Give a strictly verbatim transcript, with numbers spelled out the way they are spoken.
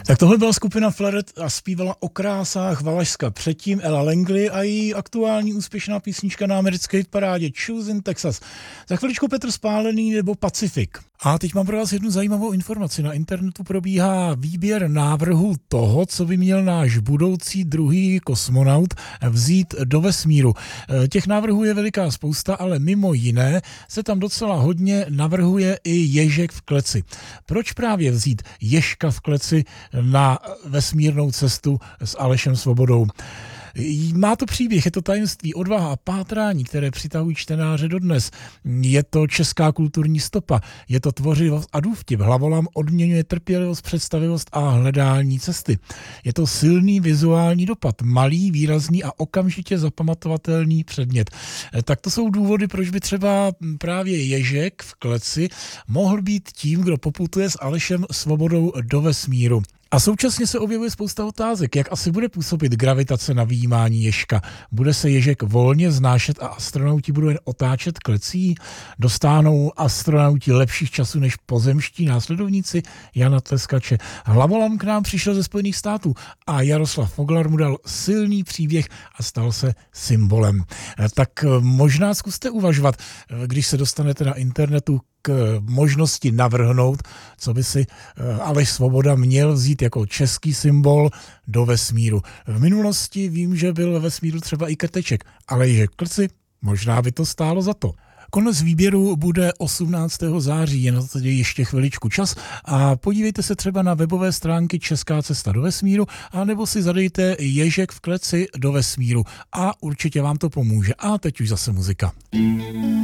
Tak tohle byla skupina Flaret a zpívala o krásách Valašska. Předtím Ella Langley a její aktuální úspěšná písnička na americké hitparádě Choose in Texas. Za chviličku Petr Spálený nebo Pacific. A teď mám pro vás jednu zajímavou informaci. Na internetu probíhá výběr návrhu toho, co by měl náš budoucí druhý kosmonaut vzít do vesmíru. Těch návrhů je veliká spousta, ale mimo jiné se tam docela hodně navrhuje i ježek v kleci. Proč právě vzít ježka v kleci na vesmírnou cestu s Alešem Svobodou? Má to příběh, je to tajemství, odvaha a pátrání, které přitahují čtenáře dodnes. Je to česká kulturní stopa, je to tvořivost a důvtip. Hlavolám odměňuje trpělivost, představivost a hledání cesty. Je to silný vizuální dopad, malý, výrazný a okamžitě zapamatovatelný předmět. Tak to jsou důvody, proč by třeba právě ježek v kleci mohl být tím, kdo poputuje s Alešem Svobodou do vesmíru. A současně se objevuje spousta otázek, jak asi bude působit gravitace na vyjímání ježka. Bude se ježek volně vznášet a astronauti budou jen otáčet klecí? Dostáhnou astronauti lepších časů než pozemští následovníci Jana Tleskače? Hlavolam k nám přišel ze Spojených států a Jaroslav Foglar mu dal silný příběh a stal se symbolem. Tak možná zkuste uvažovat, když se dostanete na internetu k možnosti navrhnout, co by si Aleš Svoboda měl vzít jako český symbol do vesmíru. V minulosti vím, že byl ve vesmíru třeba i Krteček, ale že klci, možná by to stálo za to. Konec výběru bude osmnáctého září, je na to tedy ještě chviličku čas a podívejte se třeba na webové stránky Česká cesta do vesmíru a nebo si zadejte ježek v kleci do vesmíru a určitě vám to pomůže. A teď už zase muzika.